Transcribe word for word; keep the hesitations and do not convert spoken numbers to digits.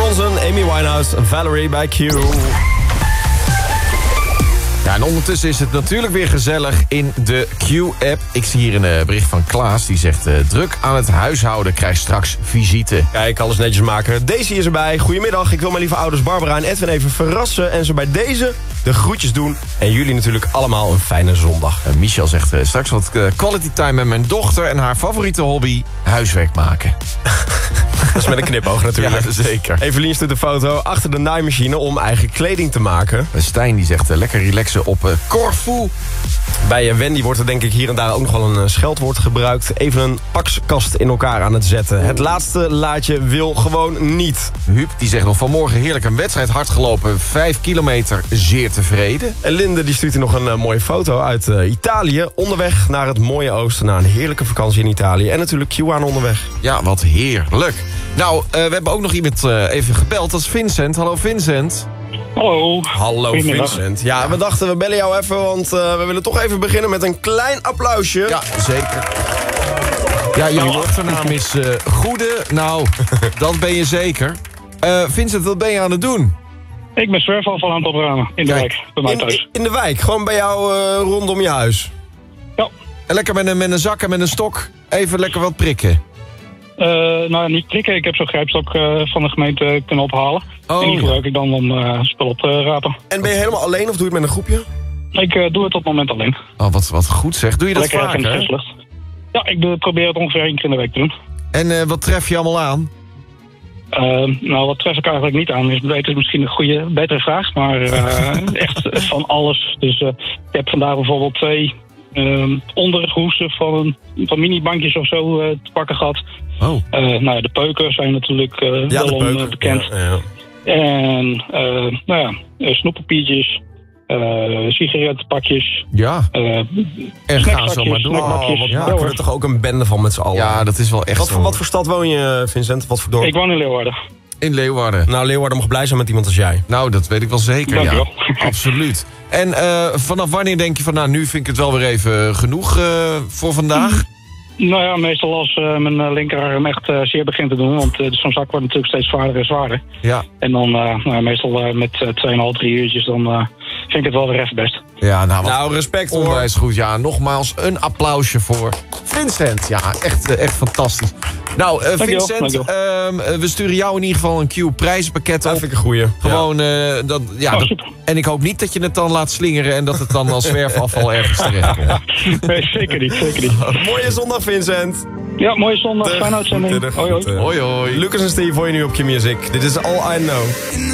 Bronson, Amy Winehouse, Valerie bij Q. Ja, en ondertussen is het natuurlijk weer gezellig in de Q-app. Ik zie hier een uh, bericht van Klaas, die zegt... Uh, druk aan het huishouden, krijgt straks visite. Kijk, alles netjes maken. Daisy is erbij. Goedemiddag, ik wil mijn lieve ouders Barbara en Edwin even verrassen... en ze bij deze de groetjes doen. En jullie natuurlijk allemaal een fijne zondag. Uh, Michel zegt uh, straks wat uh, quality time met mijn dochter... en haar favoriete hobby, huiswerk maken. Dat is met een knipoog natuurlijk. Ja, zeker. Evelien stuurt de foto achter de naaimachine om eigen kleding te maken. Uh, Stijn die zegt uh, lekker relaxen op uh, Corfu. Bij uh, Wendy wordt er denk ik hier en daar ook nog wel een uh, scheldwoord gebruikt. Even een pakskast in elkaar aan het zetten. Het laatste laadje wil gewoon niet. Huub die zegt nog vanmorgen heerlijk een wedstrijd hard gelopen. Vijf kilometer, zeer tevreden. En Linde die stuurt hier nog een uh, mooie foto uit uh, Italië. Onderweg naar het mooie oosten. Na een heerlijke vakantie in Italië. En natuurlijk Q aan onderweg. Ja, wat heerlijk. Nou, uh, we hebben ook nog iemand uh, even gebeld. Dat is Vincent. Hallo Vincent. Hallo. Hallo Vincent. Ja, we dachten we bellen jou even, want uh, we willen toch even beginnen met een klein applausje. Ja, zeker. Ja, jouw achternaam is uh, Goede. Nou, dat ben je zeker. Uh, Vincent, wat ben je aan het doen? Ik ben zwerfafval aan het opruimen in de Kijk, wijk, bij mij In, thuis. in, in de wijk, gewoon bij jou uh, rondom je huis. Ja. En lekker met een, met een zak en met een stok even lekker wat prikken. Uh, nou ja, niet prikken. Ik heb zo'n grijpstok uh, van de gemeente kunnen ophalen. Oh, en die ja. gebruik ik dan om uh, spul op te rapen. En ben je helemaal alleen of doe je het met een groepje? Ik uh, doe het op het moment alleen. Oh, wat, wat goed zeg. Doe je dat Lekker erg in de vaker? frisse lucht. Ja, ik doe, probeer het ongeveer één keer in de week te doen. En uh, wat tref je allemaal aan? Uh, nou, wat tref ik eigenlijk niet aan? Is beter, misschien een goede, betere vraag. Maar uh, echt van alles. Dus uh, ik heb vandaag bijvoorbeeld twee uh, onderhoesen van, van minibankjes of zo uh, te pakken gehad. Oh. Uh, nou ja, de peuken zijn natuurlijk uh, Ja, wel de om, peuken. uh, bekend. Ja, ja. En uh, nou ja, uh, snoeppapiertjes, uh, sigarettenpakjes. Ja. Uh, En ga zo snackzakjes, maar door. snackbakjes. Oh, wat Ja, maken we hoor. er toch ook een bende van met z'n allen. Ja, dat is wel echt Wat voor, zo. wat voor stad woon je, Vincent? Wat voor dorp? Ik woon in Leeuwarden. In Leeuwarden. Nou, Leeuwarden mag blij zijn met iemand als jij. Nou, dat weet ik wel zeker, Dank ja. je wel. Absoluut. En uh, vanaf wanneer denk je van, nou, nu vind ik het wel weer even genoeg uh, voor vandaag? Nou ja, meestal als uh, mijn uh, linkerarm echt uh, zeer begint te doen. Want uh, zo'n zak wordt natuurlijk steeds zwaarder en zwaarder. Ja. En dan uh, nou, meestal uh, met uh, twee komma vijf, drie uurtjes, dan uh, vind ik het wel weer even best. Ja, nou, wat Nou, respect hoor. onwijs goed. Ja, nogmaals een applausje voor Vincent. Ja, echt, uh, echt fantastisch. Nou, uh, Dankjewel, Vincent, dankjewel. uh, we sturen jou in ieder geval een Q-prijzenpakket Dat op. vind ik een goeie. Gewoon, uh, dat, ja, Oh, dat, super. en ik hoop niet dat je het dan laat slingeren en dat het dan als zwerfafval ergens terecht komt. Nee, zeker niet, zeker niet. Ja. Mooie zondag, Vincent. Ja, mooie zondag, Dag. fijne uitzending. Goedendag. Hoi, hoi. Hoi, hoi. Lucas en Steve hoor je nu op Q Music. Dit is All I Know.